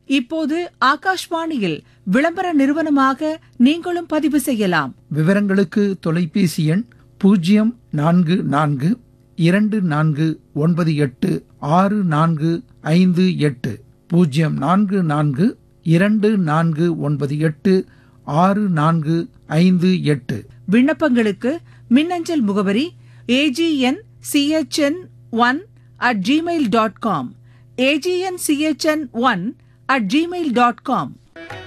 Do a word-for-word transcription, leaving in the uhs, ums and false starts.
இப்போது ஆகாஷ்வாணியில் விளம்பர நிறுவனமாக நீங்களும் பதிவு செய்யலாம். விவரங்களுக்கு தொலைபேசி எண் பூஜ்ஜியம் நான்கு நான்கு இரண்டு நான்கு ஒன்பது எட்டு ஆறு நான்கு ஐந்து எட்டு பூஜ்ஜியம் நான்கு நான்கு இரண்டு நான்கு ஒன்பது எட்டு ஆறு நான்கு ஐந்து எட்டு. விண்ணப்பங்களுக்கு மின்னஞ்சல் முகவரி AGN CHN one at Gmail dot com AGN CHN one at Gmail dot com.